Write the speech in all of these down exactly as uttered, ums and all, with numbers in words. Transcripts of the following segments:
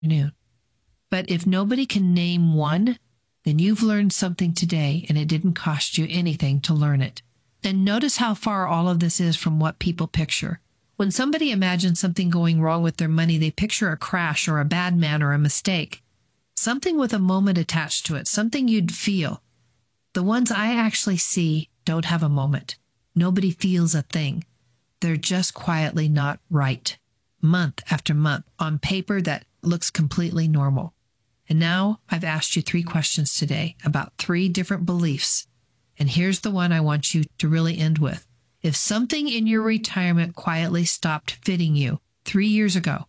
afternoon. But if nobody can name one, then you've learned something today and it didn't cost you anything to learn it. And notice how far all of this is from what people picture. When somebody imagines something going wrong with their money, they picture a crash or a bad man or a mistake. Something with a moment attached to it, something you'd feel. The ones I actually see don't have a moment. Nobody feels a thing. They're just quietly not right. Month after month, on paper that looks completely normal. And now I've asked you three questions today about three different beliefs. And here's the one I want you to really end with. If something in your retirement quietly stopped fitting you three years ago,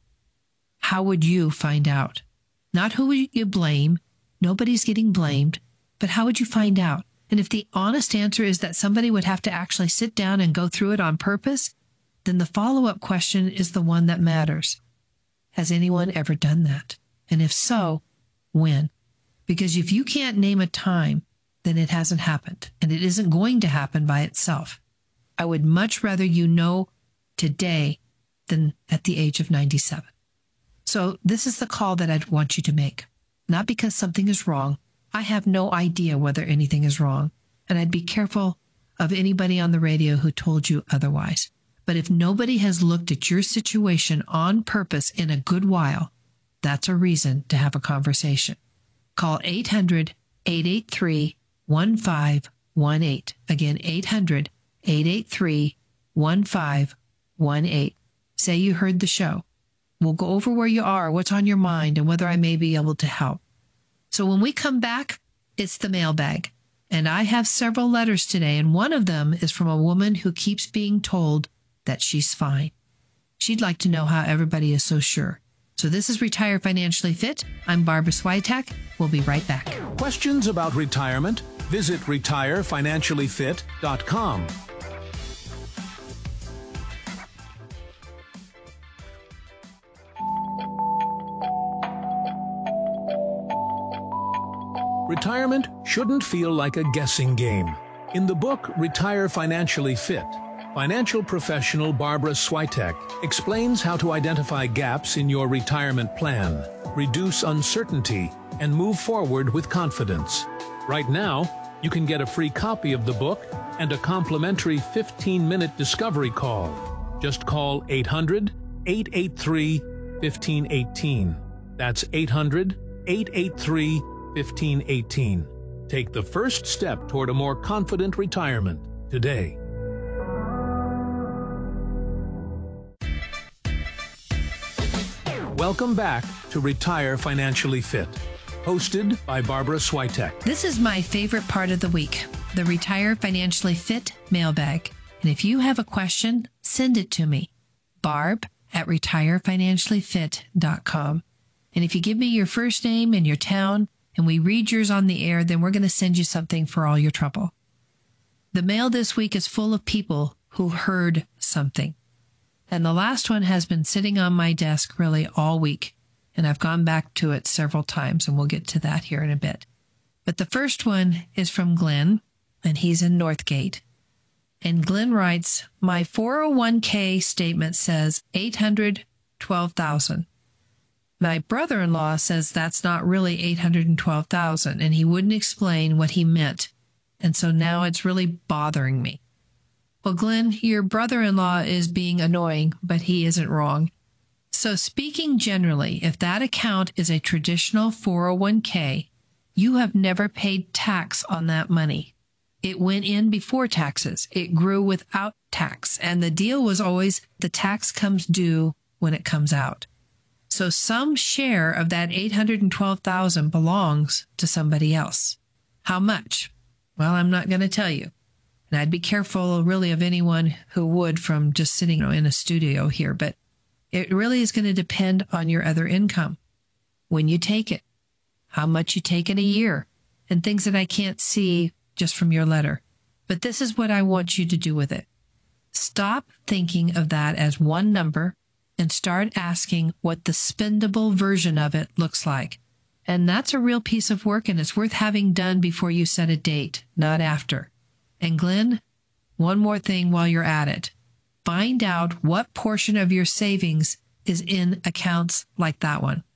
how would you find out? Not who would you blame. Nobody's getting blamed. But how would you find out? And if the honest answer is that somebody would have to actually sit down and go through it on purpose, then the follow-up question is the one that matters. Has anyone ever done that? And if so, when? Because if you can't name a time, then it hasn't happened, and it isn't going to happen by itself. I would much rather you know today than at the age of ninety-seven. So this is the call that I'd want you to make. Not because something is wrong. I have no idea whether anything is wrong, and I'd be careful of anybody on the radio who told you otherwise. But if nobody has looked at your situation on purpose in a good while, that's a reason to have a conversation. Call eight hundred, eight eight three, one five one eight. Again, eight hundred, eight eight three, one five one eight. Say you heard the show. We'll go over where you are, what's on your mind, and whether I may be able to help. So when we come back, it's the mailbag. And I have several letters today, and one of them is from a woman who keeps being told that she's fine. She'd like to know how everybody is so sure. So this is Retire Financially Fit. I'm Barbara Swiatek. We'll be right back. Questions about retirement? Visit retire financially fit dot com. Retirement shouldn't feel like a guessing game. In the book Retire Financially Fit, financial professional Barbara Swiatek explains how to identify gaps in your retirement plan, reduce uncertainty, and move forward with confidence. Right now, you can get a free copy of the book and a complimentary fifteen-minute discovery call. Just call eight hundred, eight eight three, one five one eight. That's eight hundred, eight eight three, one five one eight. Take the first step toward a more confident retirement today. Welcome back to Retire Financially Fit, hosted by Barbara Swiatek. This is my favorite part of the week, the Retire Financially Fit mailbag. And if you have a question, send it to me, barb at retire financially fit dot com. And if you give me your first name and your town, and we read yours on the air, then we're going to send you something for all your trouble. The mail this week is full of people who heard something. And the last one has been sitting on my desk really all week. And I've gone back to it several times, and we'll get to that here in a bit. But the first one is from Glenn, and he's in Northgate. And Glenn writes, my four oh one k statement says eight hundred twelve thousand dollars. My brother-in-law says that's not really eight hundred twelve thousand dollars, and he wouldn't explain what he meant. And so now it's really bothering me. Well, Glenn, your brother-in-law is being annoying, but he isn't wrong. So speaking generally, if that account is a traditional four oh one k, you have never paid tax on that money. It went in before taxes. It grew without tax. And the deal was always the tax comes due when it comes out. So some share of that eight hundred twelve thousand dollars belongs to somebody else. How much? Well, I'm not going to tell you. And I'd be careful really of anyone who would from just sitting in a studio here. But it really is going to depend on your other income. When you take it, how much you take in a year, and things that I can't see just from your letter. But this is what I want you to do with it. Stop thinking of that as one number and start asking what the spendable version of it looks like. And that's a real piece of work, and it's worth having done before you set a date, not after. And Glenn, one more thing while you're at it. Find out what portion of your savings is in accounts like that one.